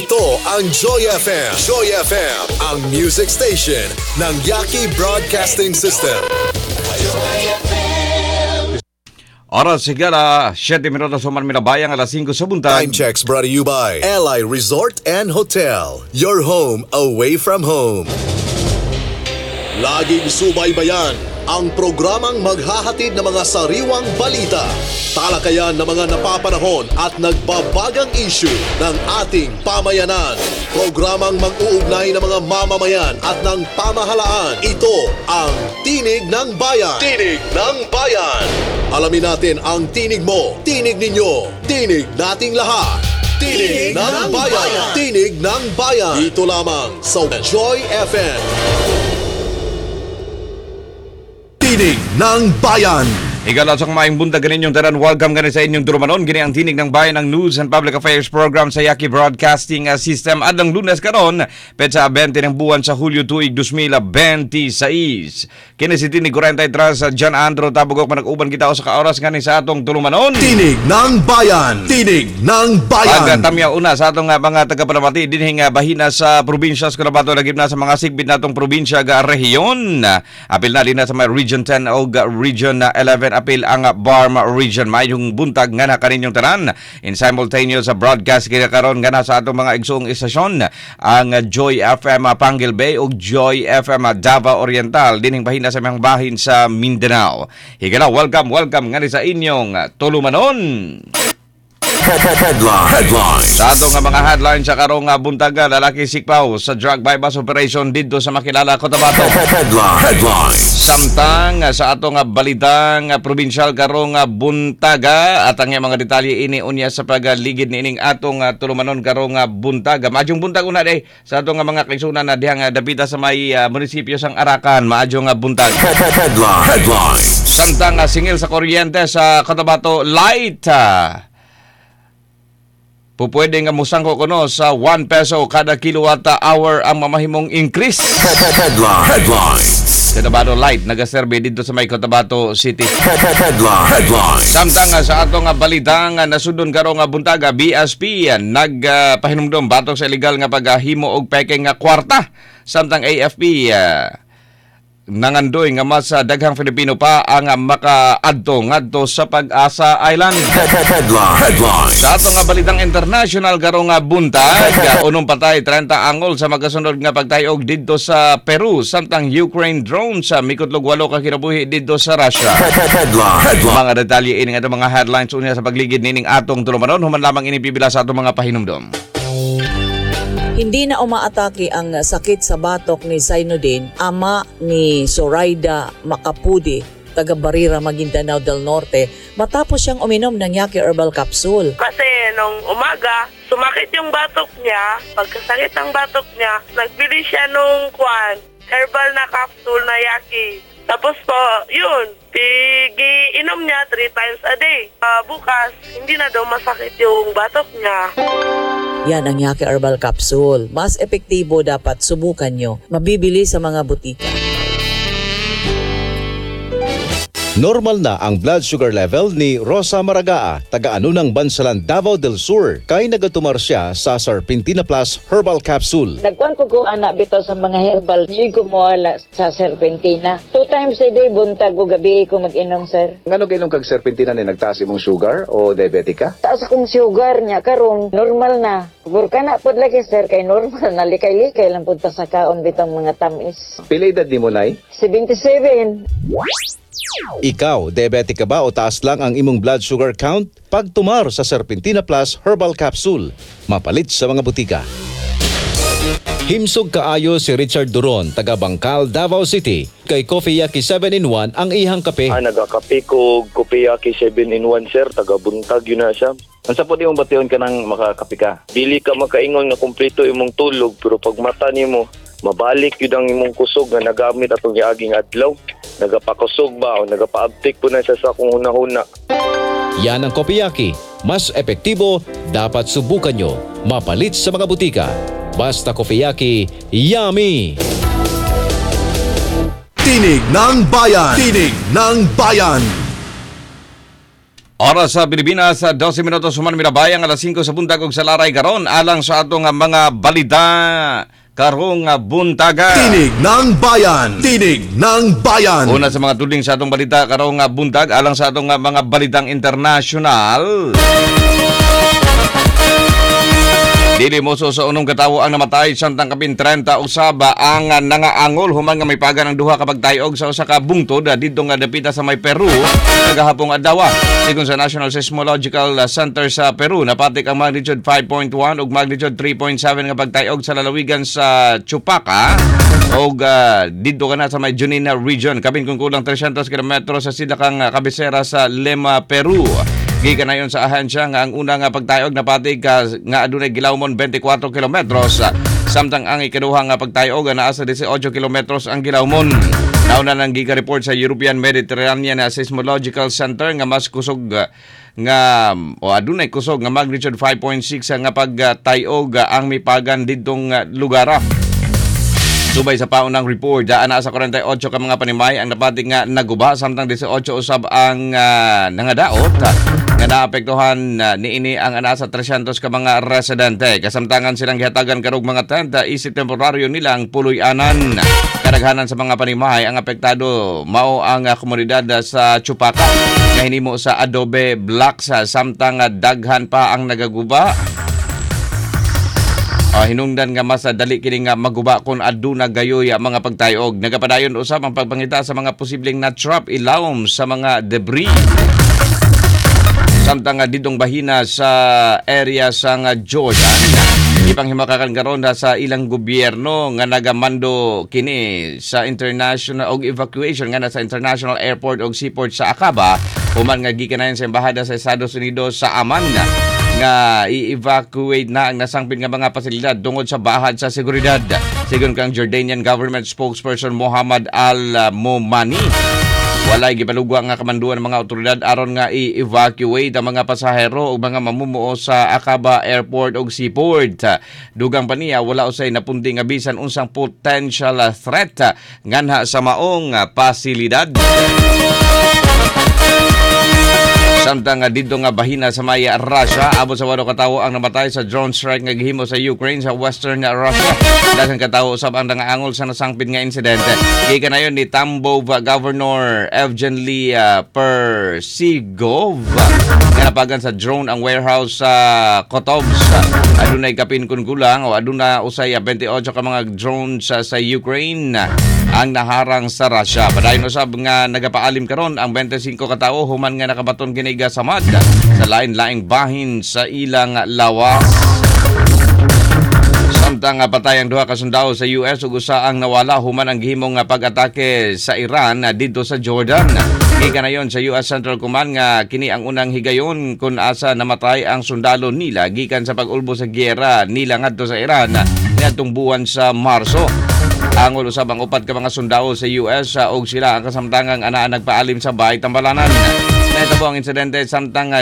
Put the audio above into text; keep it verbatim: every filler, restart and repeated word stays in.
Ito ang Joy F M. Joy F M, ang music station ng Yaki Broadcasting System. Oras sigara, siyete minutos human minabayang alas singko sa buntag. Time checks brought to you by L I Resort and Hotel. Your home away from home. Laging subaybayan ang programang maghahatid ng mga sariwang balita, talakayan ng mga napapanahon at nagbabagang issue ng ating pamayanan. Programang mag-uugnay ng mga mamamayan at ng pamahalaan. Ito ang Tinig ng Bayan. Tinig ng Bayan. Alamin natin ang tinig mo, tinig ninyo, tinig nating lahat. Tinig, tinig ng, ng bayan. bayan. Tinig ng Bayan. Dito lamang sa Joy F M. Tinig ng Bayan. Igala sa kumaing buntag ganin yung taran. Welcome ganin sa inyong turumanon. Gini ang Tinig ng Bayan, ang News and Public Affairs Program sa Yaki Broadcasting System. Adang Lunes karon, petsa twenty ng buwan sa Hulyo tuig twenty twenty-six. Kini si Tinig forty-three sa John Andrew Tabugok manag-uban kita o sa kaoras ganin sa atong turumanon. Tinig ng Bayan. Tinig ng Bayan. Pagkatamya una sa atong uh, mga taga-Palamati dinhing uh, bahina sa probinsya sa Cotabato lagib na sa mga sigbit natong probinsya ga rehiyon. Apil na din na sa mga Region ten o ga Region eleven. Apil ang Barma Region. Mayong buntag nga na kaninyong tanan. In simultaneous sa broadcast kaya karon nga na sa atong mga igsoong istasyon ang Joy F M Panguil Bay o Joy F M Davao Oriental dining bahina sa mga bahin sa Mindanao. Higala, welcome, welcome nga sa inyong tulumanon. Headline. Headlines. Sa ato nga mga headlines sa karong buntaga, lalaki sikpaw sa drug bypass operation dito sa makilala Cotabato. Headline. Headlines. Samtang sa ato nga balitang probinsyal karong buntaga at ang mga detalye ini unya sa pagaligid niining atong tulumanon karong buntaga. Maadjong buntag una day sa ato nga mga kaigsunan na dihang dapita sa may uh, munisipyo sang Arakan. Maadjong buntag. Headline. Headlines. Samtang singil sa kuryente sa Cotabato Light. Pupwede nga musangko kuno sa one peso kada kilowatt hour ang mamahimong increase. Headline. Headlines. Cotabato Light nagaserbe dito sa may Cotabato City. Headline. Headlines. Samtang sa ato nga balitang nasudon karong nga buntaga, B S P nagpahinumdom uh, batok sa illegal nga paghimo og pekeng nga kwarta. Samtang A F P uh, nangandoy nga mas daghang Filipino pa ang makaadto ngadto sa Pag-asa Island. Headline. Headlines. Sa ato nga balitang international karong nga buntag, unong patay thirty angol sa magasunod nga pagtayog didto sa Peru, samtang Ukraine drone sa mikutlog walo ka kinabuhi didto sa Russia. Headline. Headline. Mga detalye ini nga mga headlines unya sa pagligid nining atong tulumanon human lamang ini pipila sa atong mga pahinumdom. Hindi na umaatake ang sakit sa batok ni Zainuddin, ama ni Zoraida Macapudi, taga Barira, Maguindanao del Norte, matapos siyang uminom ng Yaki Herbal Capsule. Kasi nung umaga, sumakit yung batok niya. Pagkasakit ng batok niya, nagbili siya nung kwan, herbal na capsule na Yaki. Tapos po, yun, pigi-inom niya three times a day. Uh, bukas, hindi na daw masakit yung batok niya. Yan ang Yaki Herbal Capsule. Mas epektibo, dapat subukan nyo. Mabibili sa mga butika. Normal na ang blood sugar level ni Rosa Maragaa, taga-ano ng Bansalan, Davao del Sur, kay nagatumar siya sa Serpentina Plus Herbal Capsule. Nagkuhan ko ko anak bito sa mga herbal, hindi ko mawala sa Serpentina. Two times a day, buntag ko gabi ko mag-inom, sir. Ngano kainom kag Serpentina ni nagtaas imong sugar o diabetic ka? Taas akong sugar niya, karon normal na. Pagor ka na po lagi, sir, kay normal na likay-likay lang po sa kaon bitang mga tamis. Pila edad ni mo, nay? seventy-seven. Ikaw, diabetic ka ba o taas lang ang imong blood sugar count? Pagtumar sa Serpentina Plus Herbal Capsule, mapalit sa mga butika. Himsog kaayo si Richard Duron, taga Bangkal, Davao City. Kay Coffee Yaki seven in one ang ihang kape. Ah, nagakape ko Coffee Yaki seven in one, sir. Taga buntag yun na siya. Ang sa po di mong bation ka ng makakape ka. Dili ka makaingon na kumpleto imong tulog, pero pag mata ni mo, mabalik yun ang imong kusog na nagamit atong giaging adlaw. Nagapakusog ba o nagapaabtik po na siya sa kung huna-huna. Yan ang Coffee Yaki. Mas epektibo, dapat subukan nyo. Mapalit sa mga butika. Basta Coffee Yaki, yummy! Tinig ng Bayan. Tinig ng Bayan. Oras sa Pilipinas, sa twelve minutos human minabayang alas singko sa buntag ug sa laray karon alang sa atong nga mga balita karong nga buntaga. Tinig ng Bayan! Tinig ng Bayan! Una sa mga tudling sa atong balita karong nga buntag alang sa atong nga mga balitang international. Dili mo so sa unong katawo ang namatay samtang kapin thirty usaba ang uh, nangaangol human nga may paga ng duha kapag tayog sa usa ka bungtod uh, didto nga dapita sa may Peru kagahapong adlaw. Sigon sa National Seismological Center sa Peru, napatik ang magnitude five point one ug magnitude three point seven nga pagtayog sa lalawigan sa Chupaca ug uh, didto kana sa may Junina region kabin kung kulang three hundred kilometros sa sidlakang uh, kabisera sa Lima, Peru. Gikan na yun sa ahansya nga ang una nga pagtayog napatig uh, nga adunay gilawmon twenty-four kilometros. Samtang ang ikaduha nga pagtayog naa sa eighteen kilometros ang gilawmon. Nauna nang giga-report sa European Mediterranean Seismological Center nga mas kusog uh, nga o adunay kusog nga magnitude five point six nga pagtayog uh, ang mipagan didtong uh, lugar. Subay sa paunang report, daan na sa forty-eight ka mga panimay ang napatig nga naguba samtang eighteen usab ang uh, nangadaot nga naapektuhan uh, niini ang ana sa three hundred ka mga residente. Kasamtangan silang gihatagan karog mga tent isip temporaryo nilang puloy-anan. Kadaghanan sa mga panimay ang apektado mao ang uh, komunidad uh, sa Chupaca nga hinimo sa adobe blocks uh, samtang uh, daghan pa ang nagaguba. Uh, hinungdan nga mas dali kini nga maguba kon aduna gayoy mga pagtayog. Nagapadayon usab ang pagpangita sa mga posibleng na-trap ilawom sa mga debris. Samtang nga didong bahina sa area sa nga Jordan, ipanghimakakan karon sa ilang gobyerno nga nagamando kini sa international og evacuation nga na sa international airport og seaport sa Aqaba human nga gikanayon sa embahada sa Estados Unidos sa Amman nga i-evacuate na ang nasangpit nga mga pasilidad tungod sa bahad sa seguridad. Sigon kang Jordanian government spokesperson Mohammed Al-Momani, walay gipalugwa nga kamanduan ng mga otoridad aron nga i-evacuate ang mga pasahero o mga mamumuo sa Aqaba Airport o seaport. Dugang pa niya wala usay napunti nga bisan unsang potential threat nganha sa maong pasilidad. Samtang dito nga bahina sa may Russia, abot sa walo katawo ang namatay sa drone strike nga gihimo sa Ukraine sa western Russia. Daghang katawo usab ang nangaangol sa nasangpit nga insidente. Gikan na yun ni Tambov Governor Evgeny uh, Persigov nga napagan sa drone ang warehouse sa uh, Kotovsk. Adunay kapin kun kulang o aduna usay twenty-eight ka mga drones uh, sa Ukraine ang naharang sa Russia. Padayon usab nga nagapaalim karon ang twenty-five ka tawo human nga nakabaton kini gasamad sa lain-laing bahin sa ilang lawas. Samtang patay ang duha ka sundao sa U S ug usa ang nawala human ang gihimong pag-atake sa Iran didto sa Jordan. Gikan na yon sa U S Central Command nga kini ang unang higayon kung asa namatay ang sundalo nila gikan sa pag-ulbo sa giyera nila ngadto sa Iran niadtong buwan sa Marso. Angol usab ang upat ka mga sundao sa U S ug sila ang kasamtangang anaa nagpaalim sa bahay tambalanan. Ito po ang insidente samtang